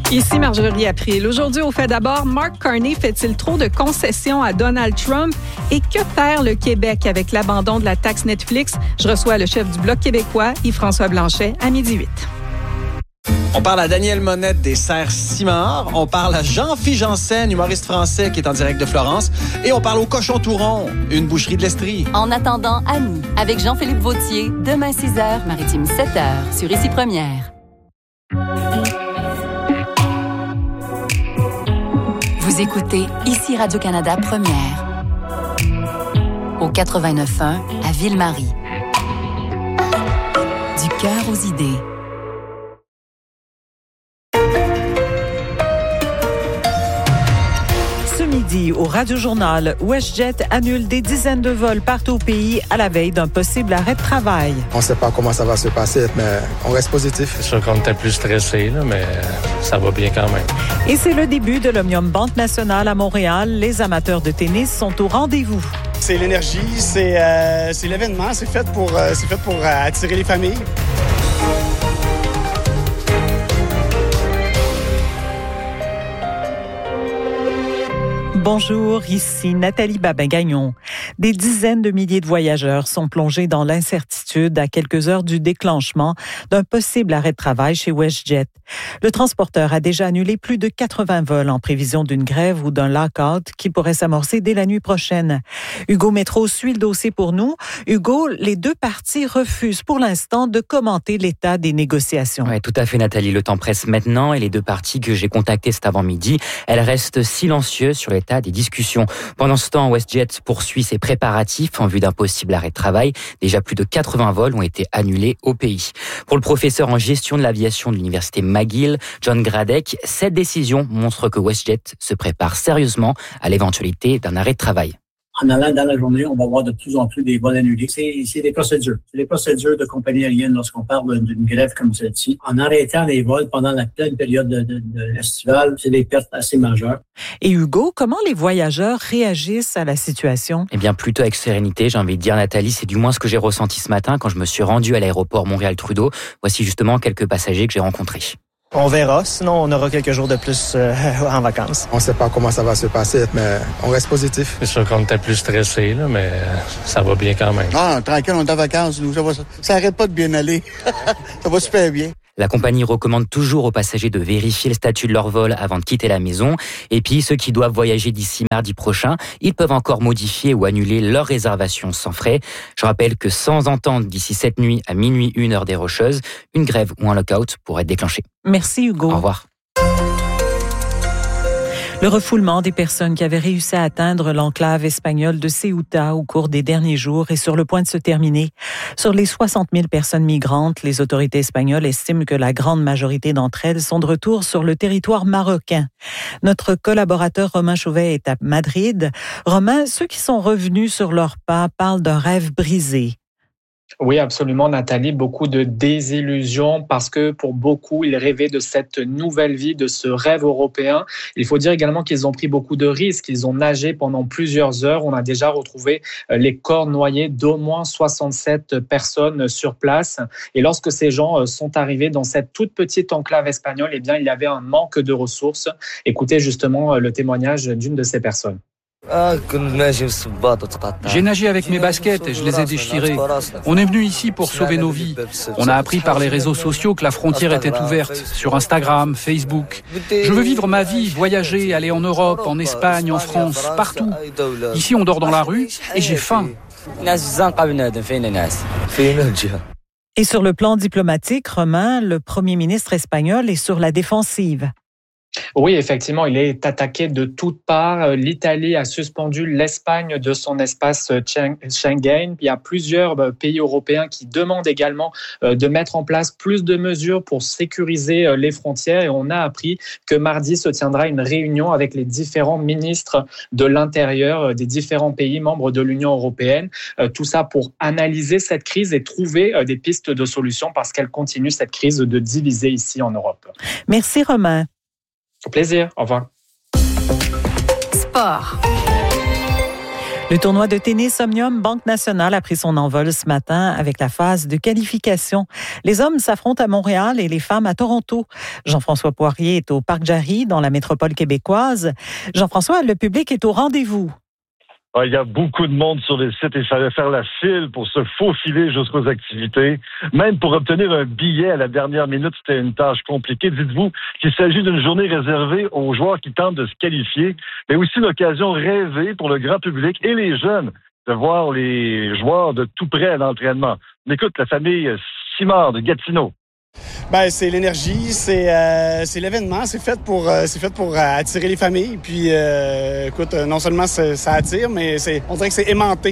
Ici Marjorie April. Aujourd'hui, au fait d'abord, Mark Carney fait-il trop de concessions à Donald Trump? Et que perd le Québec avec l'abandon de la taxe Netflix? Je reçois le chef du Bloc québécois, Yves-François Blanchet, à 12h08. On parle à Daniel Monette des Serres Simard. On parle à Jean-Philippe Janssen, humoriste français qui est en direct de Florence. Et on parle au Cochon Touron, une boucherie de l'Estrie. En attendant, Annie, avec Jean-Philippe Vautier, demain 6h, Maritime 7h, sur Ici Première. Vous écoutez Ici Radio-Canada Première. Au 89.1 à Ville-Marie. Du cœur aux idées. Midi, au Radio-Journal, WestJet annule des dizaines de vols partout au pays à la veille d'un possible arrêt de travail. On ne sait pas comment ça va se passer, mais on reste positif. C'est sûr qu'on était plus stressé, mais ça va bien quand même. Et c'est le début de l'Omnium Banque Nationale à Montréal. Les amateurs de tennis sont au rendez-vous. C'est l'énergie, c'est l'événement, c'est fait pour attirer les familles. Bonjour, ici Nathalie Babin-Gagnon. Des dizaines de milliers de voyageurs sont plongés dans l'incertitude à quelques heures du déclenchement d'un possible arrêt de travail chez WestJet. Le transporteur a déjà annulé plus de 80 vols en prévision d'une grève ou d'un lock-out qui pourrait s'amorcer dès la nuit prochaine. Hugo Métro suit le dossier pour nous. Hugo, les deux parties refusent pour l'instant de commenter l'état des négociations. Oui, tout à fait Nathalie, le temps presse maintenant et les deux parties que j'ai contactées cet avant-midi, elles restent silencieuses sur l'état des discussions. Pendant ce temps, WestJet poursuit ses préparatifs en vue d'un possible arrêt de travail. Déjà plus de 80 vols ont été annulés au pays. Pour le professeur en gestion de l'aviation de l'université McGill, John Gradek, cette décision montre que WestJet se prépare sérieusement à l'éventualité d'un arrêt de travail. En allant dans la journée, on va voir de plus en plus des vols annulés. C'est des procédures. C'est des procédures de compagnies aériennes lorsqu'on parle d'une grève comme celle-ci. En arrêtant les vols pendant la pleine période de l'estivale, c'est des pertes assez majeures. Et Hugo, comment les voyageurs réagissent à la situation? Eh bien, plutôt avec sérénité, j'ai envie de dire, Nathalie, c'est du moins ce que j'ai ressenti ce matin quand je me suis rendu à l'aéroport Montréal-Trudeau. Voici justement quelques passagers que j'ai rencontrés. On verra, sinon on aura quelques jours de plus en vacances. On ne sait pas comment ça va se passer, mais on reste positif. C'est sûr qu'on était plus stressé, mais ça va bien quand même. Ah, tranquille, on est en vacances, nous. Ça arrête pas de bien aller. Ça va super bien. La compagnie recommande toujours aux passagers de vérifier le statut de leur vol avant de quitter la maison. Et puis, ceux qui doivent voyager d'ici mardi prochain, ils peuvent encore modifier ou annuler leur réservation sans frais. Je rappelle que sans entente d'ici cette nuit à minuit 1 heure des Rocheuses, une grève ou un lock-out pourrait être déclenché. Merci Hugo. Au revoir. Le refoulement des personnes qui avaient réussi à atteindre l'enclave espagnole de Ceuta au cours des derniers jours est sur le point de se terminer. Sur les 60 000 personnes migrantes, les autorités espagnoles estiment que la grande majorité d'entre elles sont de retour sur le territoire marocain. Notre collaborateur Romain Chauvet est à Madrid. Romain, ceux qui sont revenus sur leurs pas parlent d'un rêve brisé. Oui, absolument, Nathalie. Beaucoup de désillusions parce que pour beaucoup, ils rêvaient de cette nouvelle vie, de ce rêve européen. Il faut dire également qu'ils ont pris beaucoup de risques. Ils ont nagé pendant plusieurs heures. On a déjà retrouvé les corps noyés d'au moins 67 personnes sur place. Et lorsque ces gens sont arrivés dans cette toute petite enclave espagnole, eh bien, il y avait un manque de ressources. Écoutez justement le témoignage d'une de ces personnes. J'ai nagé avec mes baskets et je les ai déchirées. On est venu ici pour sauver nos vies. On a appris par les réseaux sociaux que la frontière était ouverte, sur Instagram, Facebook. Je veux vivre ma vie, voyager, aller en Europe, en Espagne, en France, partout. Ici, on dort dans la rue et j'ai faim. Et sur le plan diplomatique, Romain, le premier ministre espagnol est sur la défensive. Oui, effectivement, il est attaqué de toutes parts. L'Italie a suspendu l'Espagne de son espace Schengen. Il y a plusieurs pays européens qui demandent également de mettre en place plus de mesures pour sécuriser les frontières. Et on a appris que mardi se tiendra une réunion avec les différents ministres de l'Intérieur des différents pays membres de l'Union européenne. Tout ça pour analyser cette crise et trouver des pistes de solutions parce qu'elle continue cette crise de diviser ici en Europe. Merci Romain. Au plaisir. Au revoir. Sport. Le tournoi de tennis Omnium Banque Nationale a pris son envol ce matin avec la phase de qualification. Les hommes s'affrontent à Montréal et les femmes à Toronto. Jean-François Poirier est au Parc Jarry, dans la métropole québécoise. Jean-François, le public est au rendez-vous. Il y a beaucoup de monde sur les sites et il fallait faire la file pour se faufiler jusqu'aux activités. Même pour obtenir un billet à la dernière minute, c'était une tâche compliquée. Dites-vous qu'il s'agit d'une journée réservée aux joueurs qui tentent de se qualifier, mais aussi l'occasion rêvée pour le grand public et les jeunes de voir les joueurs de tout près à l'entraînement. On écoute la famille Simard de Gatineau. Ben, c'est l'énergie, c'est l'événement, c'est fait pour attirer les familles. Puis, écoute, non seulement ça attire, mais on dirait que c'est aimanté.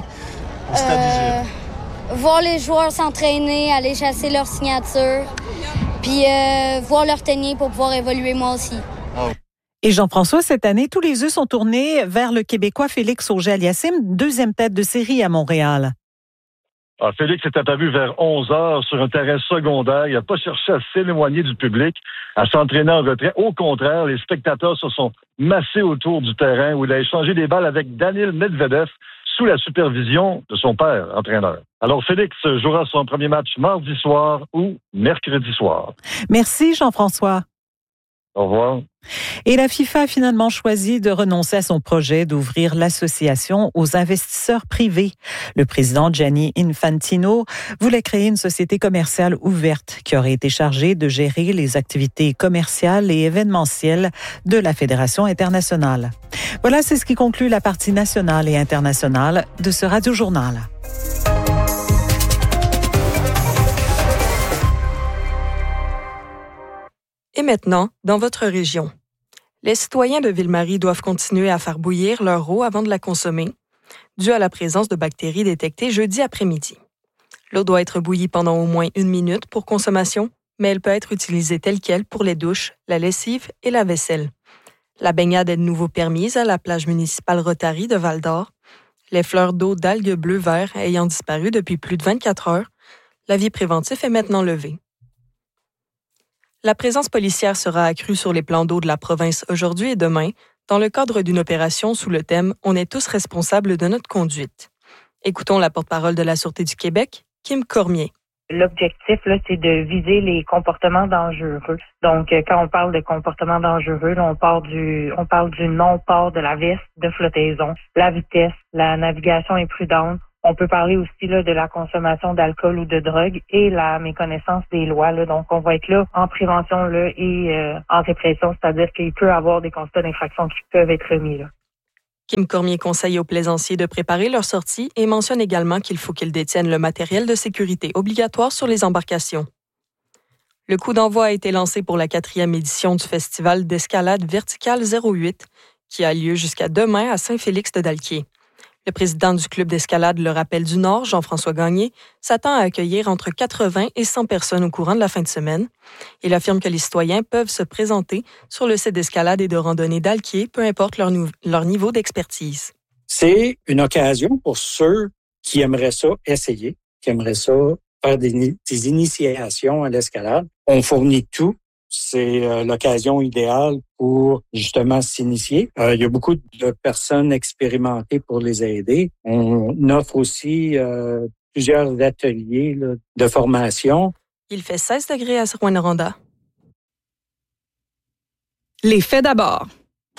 Voir les joueurs s'entraîner, aller chasser leur signature, puis voir leur tenir pour pouvoir évoluer moi aussi. Et Jean-François, cette année, tous les yeux sont tournés vers le Québécois Félix Auger-Aliassime, deuxième tête de série à Montréal. Félix est apparu vers 11h sur un terrain secondaire. Il n'a pas cherché à s'éloigner du public, à s'entraîner en retrait. Au contraire, les spectateurs se sont massés autour du terrain où il a échangé des balles avec Daniil Medvedev sous la supervision de son père, entraîneur. Alors, Félix jouera son premier match mardi soir ou mercredi soir. Merci, Jean-François. Au revoir. Et la FIFA a finalement choisi de renoncer à son projet d'ouvrir l'association aux investisseurs privés. Le président Gianni Infantino voulait créer une société commerciale ouverte qui aurait été chargée de gérer les activités commerciales et événementielles de la Fédération internationale. Voilà, c'est ce qui conclut la partie nationale et internationale de ce Radio-Journal. Et maintenant, dans votre région. Les citoyens de Ville-Marie doivent continuer à faire bouillir leur eau avant de la consommer, dû à la présence de bactéries détectées jeudi après-midi. L'eau doit être bouillie pendant au moins 1 minute pour consommation, mais elle peut être utilisée telle quelle pour les douches, la lessive et la vaisselle. La baignade est de nouveau permise à la plage municipale Rotary de Val-d'Or. Les fleurs d'eau d'algues bleu-vert ayant disparu depuis plus de 24 heures, l'avis préventif est maintenant levé. La présence policière sera accrue sur les plans d'eau de la province aujourd'hui et demain, dans le cadre d'une opération sous le thème « On est tous responsables de notre conduite ». Écoutons la porte-parole de la Sûreté du Québec, Kim Cormier. L'objectif, là, c'est de viser les comportements dangereux. Donc, quand on parle de comportements dangereux, là, on parle du non-port de la veste de flottaison, la vitesse, la navigation imprudente. On peut parler aussi là, de la consommation d'alcool ou de drogue et la méconnaissance des lois. Là. Donc, on va être là en prévention là, et en répression, c'est-à-dire qu'il peut y avoir des constats d'infraction qui peuvent être remis. Là. Kim Cormier conseille aux plaisanciers de préparer leur sortie et mentionne également qu'il faut qu'ils détiennent le matériel de sécurité obligatoire sur les embarcations. Le coup d'envoi a été lancé pour la 4e édition du Festival d'escalade verticale 08 qui a lieu jusqu'à demain à Saint-Félix-de-Dalquier. Le président du club d'escalade Le Rappel du Nord, Jean-François Gagné, s'attend à accueillir entre 80 et 100 personnes au courant de la fin de semaine. Il affirme que les citoyens peuvent se présenter sur le site d'escalade et de randonnée d'Alquier, peu importe leur niveau d'expertise. C'est une occasion pour ceux qui aimeraient ça essayer, qui aimeraient ça faire des initiations à l'escalade. On fournit tout. C'est l'occasion idéale pour justement s'initier. Il y a beaucoup de personnes expérimentées pour les aider. On offre aussi plusieurs ateliers là, de formation. Il fait 16 degrés à Rouyn-Noranda. Les faits d'abord.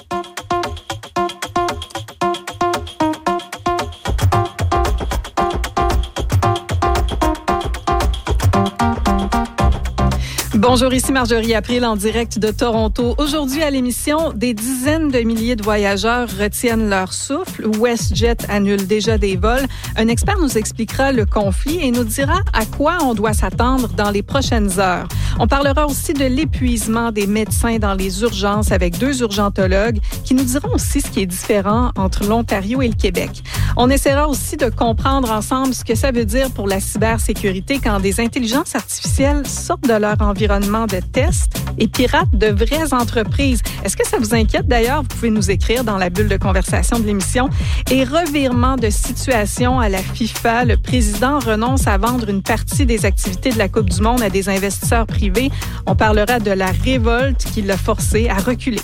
Bonjour, ici Marjorie April en direct de Toronto. Aujourd'hui à l'émission, des dizaines de milliers de voyageurs retiennent leur souffle. WestJet annule déjà des vols. Un expert nous expliquera le conflit et nous dira à quoi on doit s'attendre dans les prochaines heures. On parlera aussi de l'épuisement des médecins dans les urgences avec 2 urgentologues qui nous diront aussi ce qui est différent entre l'Ontario et le Québec. On essaiera aussi de comprendre ensemble ce que ça veut dire pour la cybersécurité quand des intelligences artificielles sortent de leur environnement de test et piratent de vraies entreprises. Est-ce que ça vous inquiète d'ailleurs? Vous pouvez nous écrire dans la bulle de conversation de l'émission. Et revirement de situation à la FIFA. Le président renonce à vendre une partie des activités de la Coupe du Monde à des investisseurs privés. On parlera de la révolte qui l'a forcé à reculer.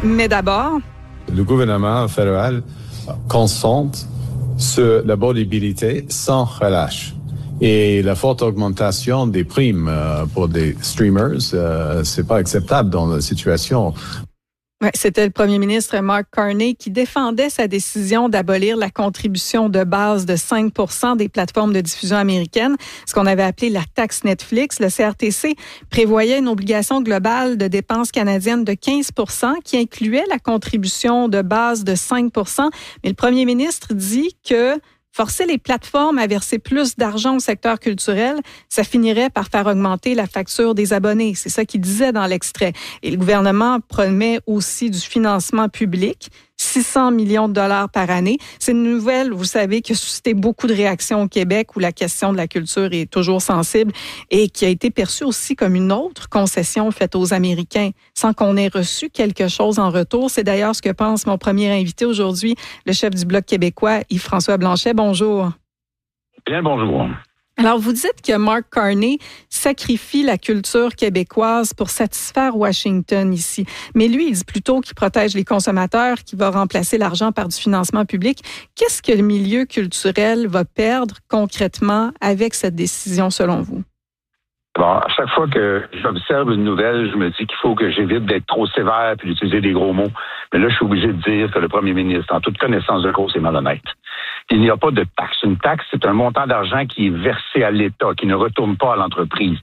Mais d'abord... Le gouvernement fédéral concentre sur l'abordabilité sans relâche. Et la forte augmentation des primes pour des streamers, c'est pas acceptable dans la situation. Ouais, c'était le premier ministre Mark Carney qui défendait sa décision d'abolir la contribution de base de 5 % des plateformes de diffusion américaines, ce qu'on avait appelé la taxe Netflix. Le CRTC prévoyait une obligation globale de dépenses canadiennes de 15 % qui incluait la contribution de base de 5 %. Mais le premier ministre dit que forcer les plateformes à verser plus d'argent au secteur culturel, ça finirait par faire augmenter la facture des abonnés. C'est ça qu'il disait dans l'extrait. Et le gouvernement promet aussi du financement public, 600 millions de dollars par année. C'est une nouvelle, vous savez, qui a suscité beaucoup de réactions au Québec où la question de la culture est toujours sensible et qui a été perçue aussi comme une autre concession faite aux Américains sans qu'on ait reçu quelque chose en retour. C'est d'ailleurs ce que pense mon premier invité aujourd'hui, le chef du Bloc québécois, Yves-François Blanchet. Bonjour. Bien, bonjour. Alors, vous dites que Mark Carney sacrifie la culture québécoise pour satisfaire Washington ici. Mais lui, il dit plutôt qu'il protège les consommateurs, qu'il va remplacer l'argent par du financement public. Qu'est-ce que le milieu culturel va perdre concrètement avec cette décision, selon vous? Bon, à chaque fois que j'observe une nouvelle, je me dis qu'il faut que j'évite d'être trop sévère et d'utiliser des gros mots. Mais là, je suis obligé de dire que le premier ministre, en toute connaissance de cause, est malhonnête. Il n'y a pas de taxe. Une taxe, c'est un montant d'argent qui est versé à l'État, qui ne retourne pas à l'entreprise.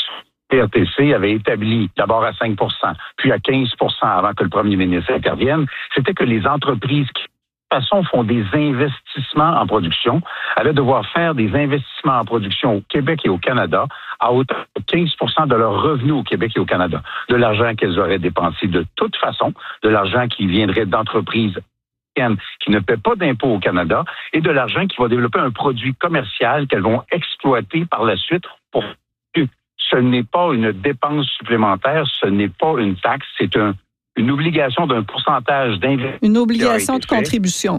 Le CRTC avait établi d'abord à 5 % puis à 15 % avant que le premier ministre intervienne. C'était que les entreprises qui, de toute façon, font des investissements en production, allaient devoir faire des investissements en production au Québec et au Canada à hauteur de 15 % de leurs revenus au Québec et au Canada. De l'argent qu'elles auraient dépensé de toute façon, de l'argent qui viendrait d'entreprises qui ne paient pas d'impôts au Canada et de l'argent qui va développer un produit commercial qu'elles vont exploiter par la suite. Ce n'est pas une dépense supplémentaire, ce n'est pas une taxe, c'est une obligation d'un pourcentage d'investissement. Une obligation de contribution.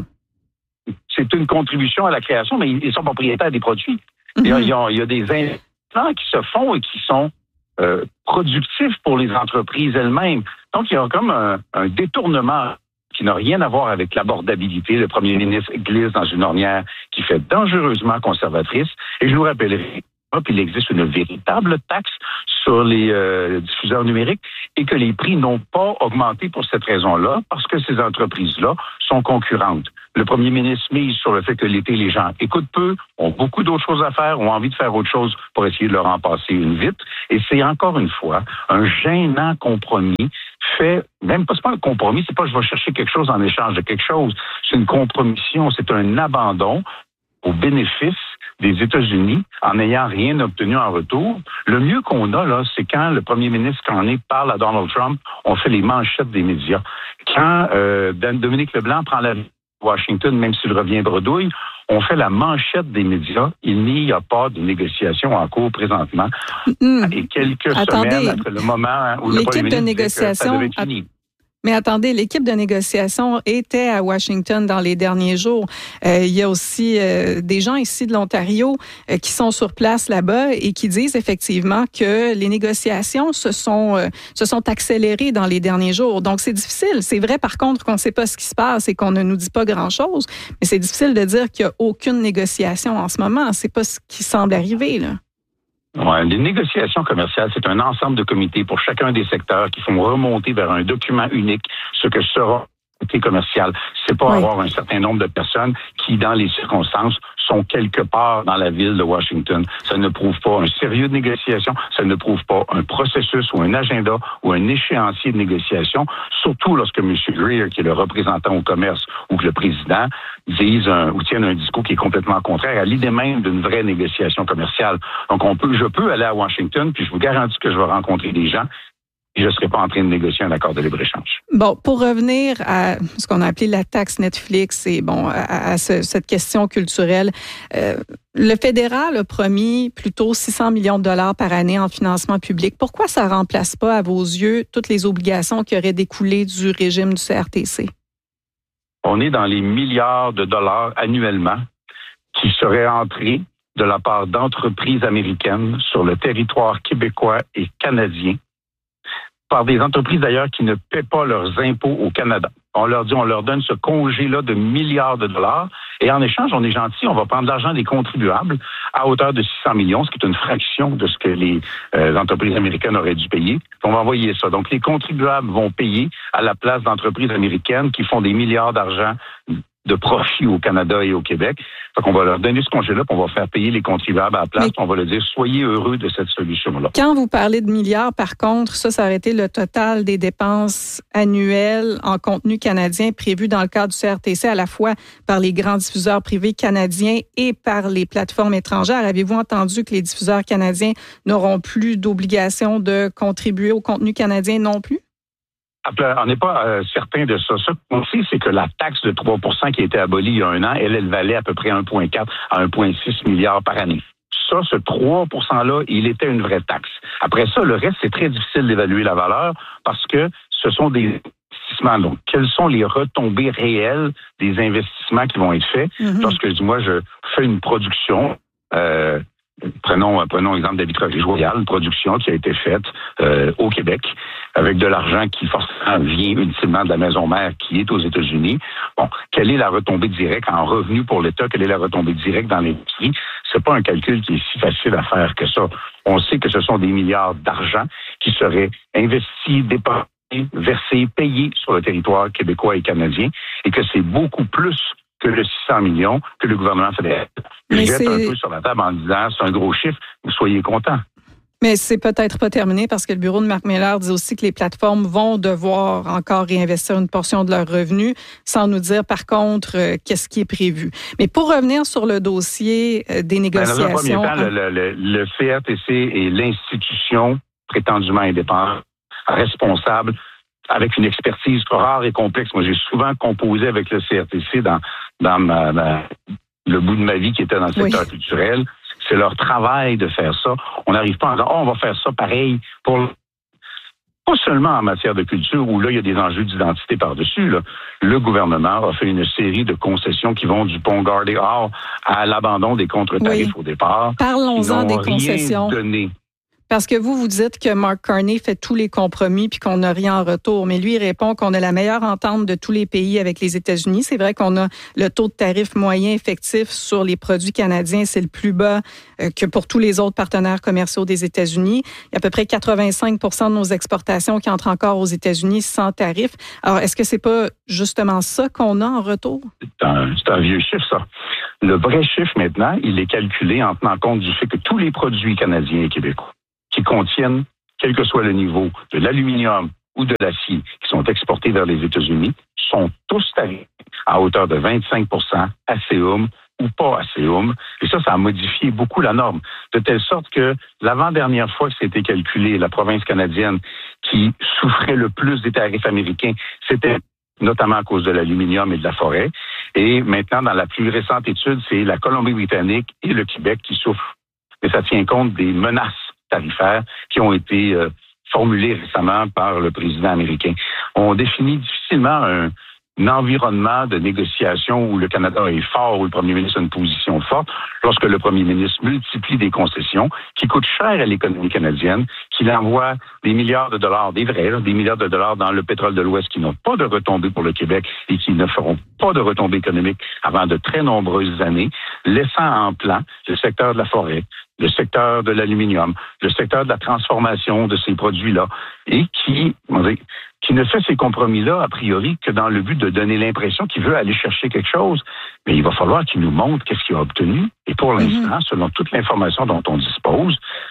C'est une contribution à la création, mais ils sont propriétaires des produits. Mm-hmm. Il y a des investissements qui se font et qui sont productifs pour les entreprises elles-mêmes. Donc, il y a comme un détournement qui n'a rien à voir avec l'abordabilité. Le premier ministre glisse dans une ornière qui fait dangereusement conservatrice. Et je vous rappellerai qu'il existe une véritable taxe sur les diffuseurs numériques et que les prix n'ont pas augmenté pour cette raison-là, parce que ces entreprises-là sont concurrentes. Le premier ministre mise sur le fait que l'été, les gens écoutent peu, ont beaucoup d'autres choses à faire, ont envie de faire autre chose pour essayer de leur en passer une vite. Et c'est encore une fois un gênant compromis fait, même pas, c'est pas un compromis, c'est pas je vais chercher quelque chose en échange de quelque chose. C'est une compromission, c'est un abandon au bénéfice des États-Unis en n'ayant rien obtenu en retour. Le mieux qu'on a, là, c'est quand le premier ministre Carney parle à Donald Trump, on fait les manchettes des médias. Quand Dominique Leblanc prend la Washington, même s'il revient bredouille, on fait la manchette des médias. Il n'y a pas de négociation en cours présentement. Et quelques semaines après le moment où le premier ministre disait que ça devait être fini. Mais attendez, l'équipe de négociation était à Washington dans les derniers jours. Il y a aussi des gens ici de l'Ontario qui sont sur place là-bas et qui disent effectivement que les négociations se sont accélérées dans les derniers jours. Donc, c'est difficile. C'est vrai, par contre, qu'on ne sait pas ce qui se passe et qu'on ne nous dit pas grand-chose. Mais c'est difficile de dire qu'il n'y a aucune négociation en ce moment. C'est pas ce qui semble arriver, là. Ouais, les négociations commerciales, c'est un ensemble de comités pour chacun des secteurs qui font remonter vers un document unique ce que sera le comité commercial. C'est pas avoir un certain nombre de personnes qui, dans les circonstances, sont quelque part dans la ville de Washington. Ça ne prouve pas un sérieux de négociation, ça ne prouve pas un processus ou un agenda ou un échéancier de négociation, surtout lorsque M. Greer, qui est le représentant au commerce, ou que le président tienne un discours qui est complètement contraire à l'idée même d'une vraie négociation commerciale. Donc, je peux aller à Washington, puis je vous garantis que je vais rencontrer des gens et je ne serai pas en train de négocier un accord de libre-échange. Bon, pour revenir à ce qu'on a appelé la taxe Netflix et à cette question culturelle, le fédéral a promis plutôt 600 millions de dollars par année en financement public. Pourquoi ça ne remplace pas, à vos yeux, toutes les obligations qui auraient découlé du régime du CRTC? On est dans les milliards de dollars annuellement qui seraient entrés de la part d'entreprises américaines sur le territoire québécois et canadien par des entreprises d'ailleurs qui ne paient pas leurs impôts au Canada. On leur donne ce congé-là de milliards de dollars et en échange, on est gentil, on va prendre l'argent des contribuables à hauteur de 600 millions, ce qui est une fraction de ce que les entreprises américaines auraient dû payer. On va envoyer ça. Donc, les contribuables vont payer à la place d'entreprises américaines qui font des milliards d'argent de profit au Canada et au Québec. Donc, on va leur donner ce congé-là, puis on va faire payer les contribuables à la place, puis on va leur dire, soyez heureux de cette solution-là. Quand vous parlez de milliards, par contre, ça aurait été le total des dépenses annuelles en contenu canadien prévues dans le cadre du CRTC, à la fois par les grands diffuseurs privés canadiens et par les plateformes étrangères. Avez-vous entendu que les diffuseurs canadiens n'auront plus d'obligation de contribuer au contenu canadien non plus? On n'est pas certain de ça. Ce qu'on sait, c'est que la taxe de 3 % qui a été abolie il y a un an, elle valait à peu près 1,4 à 1,6 milliard par année. Ça, ce 3 % il était une vraie taxe. Après ça, le reste, c'est très difficile d'évaluer la valeur parce que ce sont des investissements. Donc, quelles sont les retombées réelles des investissements qui vont être faits? Lorsque je fais une production, prenons l'exemple d'Arbitrage Royal, une production qui a été faite au Québec avec de l'argent qui forcément vient ultimement de la maison mère qui est aux États-Unis. Bon, quelle est la retombée directe en revenu pour l'État? Quelle est la retombée directe dans l'industrie? C'est pas un calcul qui est si facile à faire que ça. On sait que ce sont des milliards d'argent qui seraient investis, dépensés, versés, payés sur le territoire québécois et canadien et que c'est beaucoup plus que le 600 millions que le gouvernement fédéral jette un peu sur la table en disant c'est un gros chiffre, vous soyez contents. Mais c'est peut-être pas terminé parce que le bureau de Marc Miller dit aussi que les plateformes vont devoir encore réinvestir une portion de leurs revenus sans nous dire par contre qu'est-ce qui est prévu. Mais pour revenir sur le dossier des négociations... Dans un premier temps, le CRTC est l'institution prétendument indépendante, responsable, avec une expertise rare et complexe. Moi, j'ai souvent composé avec le CRTC dans le bout de ma vie qui était dans le secteur culturel. C'est leur travail de faire ça. On n'arrive pas en disant, on va faire ça pareil pour... Pas seulement en matière de culture, où là, il y a des enjeux d'identité par-dessus. Là. Le gouvernement a fait une série de concessions qui vont du pont Gardé-Hall à l'abandon des contre-tarifs au départ. Parlons-en des concessions. Donné. Parce que vous dites que Mark Carney fait tous les compromis puis qu'on n'a rien en retour. Mais lui, il répond qu'on a la meilleure entente de tous les pays avec les États-Unis. C'est vrai qu'on a le taux de tarif moyen effectif sur les produits canadiens. C'est le plus bas que pour tous les autres partenaires commerciaux des États-Unis. Il y a à peu près 85 % de nos exportations qui entrent encore aux États-Unis sans tarif. Alors, est-ce que c'est pas justement ça qu'on a en retour? C'est un vieux chiffre, ça. Le vrai chiffre, maintenant, il est calculé en tenant compte du fait que tous les produits canadiens et québécois qui contiennent, quel que soit le niveau, de l'aluminium ou de l'acier qui sont exportés vers les États-Unis, sont tous tarifés à hauteur de 25 % ASEUM ou pas ASEUM. Et ça a modifié beaucoup la norme, de telle sorte que l'avant-dernière fois que c'était calculé, la province canadienne qui souffrait le plus des tarifs américains, c'était notamment à cause de l'aluminium et de la forêt. Et maintenant, dans la plus récente étude, c'est la Colombie-Britannique et le Québec qui souffrent. Mais ça tient compte des menaces tarifaires qui ont été formulées récemment par le président américain. On définit difficilement un environnement de négociation où le Canada est fort, où le premier ministre a une position forte, lorsque le premier ministre multiplie des concessions qui coûtent cher à l'économie canadienne, qu'il envoie des milliards de dollars, des vrais, des milliards de dollars dans le pétrole de l'Ouest qui n'ont pas de retombées pour le Québec et qui ne feront pas de retombées économiques avant de très nombreuses années, laissant en plan le secteur de la forêt, le secteur de l'aluminium, le secteur de la transformation de ces produits-là, et qui ne fait ces compromis-là, a priori, que dans le but de donner l'impression qu'il veut aller chercher quelque chose. Mais il va falloir qu'il nous montre qu'est-ce qu'il a obtenu. Et pour l'instant, selon toute l'information dont on dispose,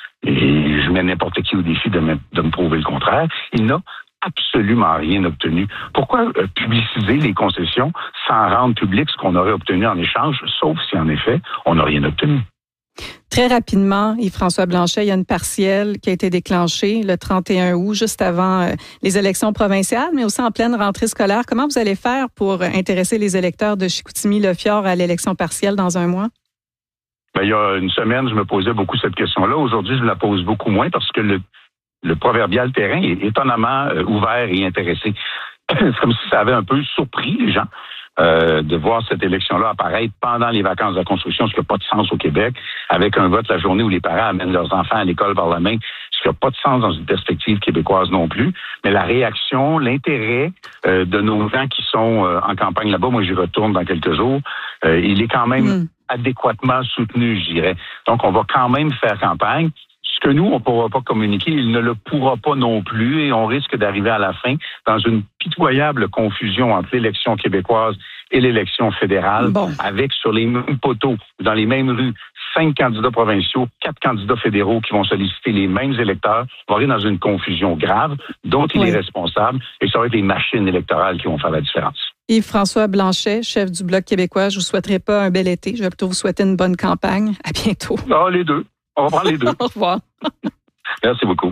et je mets n'importe qui au défi de me prouver le contraire, il n'a absolument rien obtenu. Pourquoi publiciser les concessions sans rendre public ce qu'on aurait obtenu en échange, sauf si, en effet, on n'a rien obtenu? Très rapidement, Yves-François Blanchet, il y a une partielle qui a été déclenchée le 31 août, juste avant les élections provinciales, mais aussi en pleine rentrée scolaire. Comment vous allez faire pour intéresser les électeurs de Chicoutimi-Le-Fjord à l'élection partielle dans un mois? Il y a une semaine, je me posais beaucoup cette question-là. Aujourd'hui, je me la pose beaucoup moins parce que le proverbial terrain est étonnamment ouvert et intéressé. C'est comme si ça avait un peu surpris les gens. De voir cette élection-là apparaître pendant les vacances de la construction, ce qui n'a pas de sens au Québec, avec un vote la journée où les parents amènent leurs enfants à l'école par la main, ce qui n'a pas de sens dans une perspective québécoise non plus. Mais la réaction, l'intérêt de nos gens qui sont en campagne là-bas, moi j'y retourne dans quelques jours, il est quand même adéquatement soutenu, je dirais. Donc, on va quand même faire campagne. Ce que nous, on ne pourra pas communiquer, il ne le pourra pas non plus et on risque d'arriver à la fin dans une pitoyable confusion entre l'élection québécoise et l'élection fédérale, avec sur les mêmes poteaux, dans les mêmes rues, 5 candidats provinciaux, 4 candidats fédéraux qui vont solliciter les mêmes électeurs. On va arriver dans une confusion grave dont il est responsable et ça va être les machines électorales qui vont faire la différence. Yves-François Blanchet, chef du Bloc québécois, je ne vous souhaiterai pas un bel été. Je vais plutôt vous souhaiter une bonne campagne. À bientôt. Ah, les deux. On va prendre les deux. Au revoir. Merci beaucoup.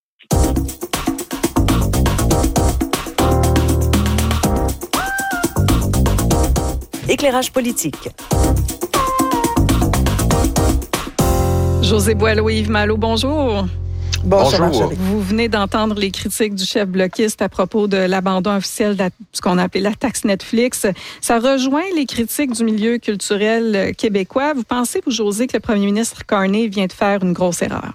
Éclairage politique. José Boileau, Yves Malo, bonjour. Bonjour. Vous venez d'entendre les critiques du chef bloquiste à propos de l'abandon officiel de ce qu'on a appelé la taxe Netflix. Ça rejoint les critiques du milieu culturel québécois. Vous pensez, vous, José, que le premier ministre Carney vient de faire une grosse erreur?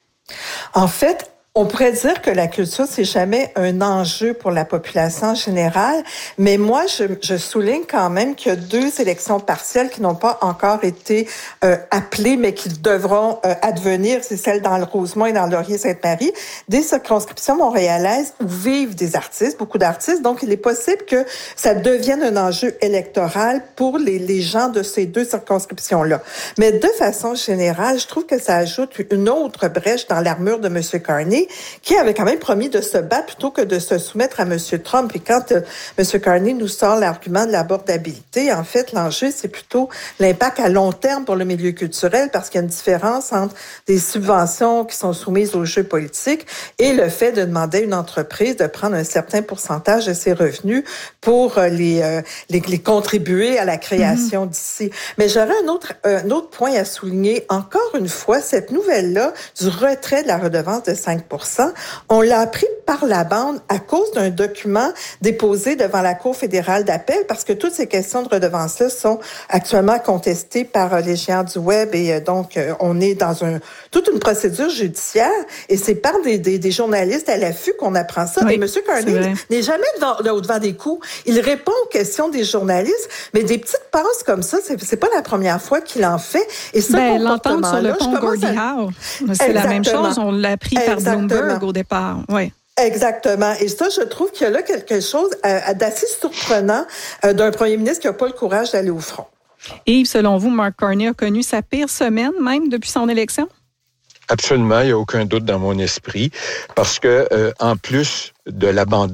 En fait, on pourrait dire que la culture, c'est jamais un enjeu pour la population en général, mais moi, je souligne quand même qu'il y a 2 élections partielles qui n'ont pas encore été appelées, mais qui devront advenir. C'est celle dans le Rosemont et dans le Laurier-Sainte-Marie, des circonscriptions montréalaises où vivent des artistes, beaucoup d'artistes. Donc, il est possible que ça devienne un enjeu électoral pour les gens de ces 2 circonscriptions-là. Mais de façon générale, je trouve que ça ajoute une autre brèche dans l'armure de M. Carney, qui avait quand même promis de se battre plutôt que de se soumettre à M. Trump. Et quand M. Carney nous sort l'argument de l'abordabilité, en fait, l'enjeu, c'est plutôt l'impact à long terme pour le milieu culturel, parce qu'il y a une différence entre des subventions qui sont soumises aux jeux politiques et le fait de demander à une entreprise de prendre un certain pourcentage de ses revenus pour les contribuer à la création d'ici. Mais j'aurais un autre point à souligner. Encore une fois, cette nouvelle-là du retrait de la redevance de 5%, on l'a appris par la bande à cause d'un document déposé devant la Cour fédérale d'appel, parce que toutes ces questions de redevance-là sont actuellement contestées par les géants du Web et donc on est dans toute une procédure judiciaire et c'est par des journalistes à l'affût qu'on apprend ça. Et M. Carney n'est jamais au-devant des coups. Il répond aux questions des journalistes, mais des petites passes comme ça, c'est pas la première fois qu'il en fait. Et ce l'entendre sur le pont Gordie Howe, c'est la même chose. On l'a appris par Bloomberg au départ. Oui. Exactement. Et ça, je trouve qu'il y a là quelque chose d'assez surprenant d'un premier ministre qui n'a pas le courage d'aller au front. Et selon vous, Mark Carney a connu sa pire semaine même depuis son élection? Absolument, il n'y a aucun doute dans mon esprit, parce que en plus de l'abandon